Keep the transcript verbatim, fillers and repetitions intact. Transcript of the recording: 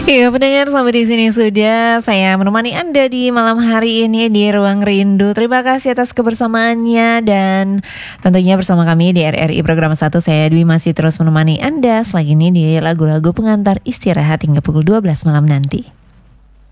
Iya, pendengar, sampai di sini sudah saya menemani Anda di malam hari ini di Ruang Rindu. Terima kasih atas kebersamaannya dan tentunya bersama kami di R R I Program satu, saya Dwi masih terus menemani Anda selagi ini di lagu-lagu pengantar istirahat hingga pukul dua belas malam nanti.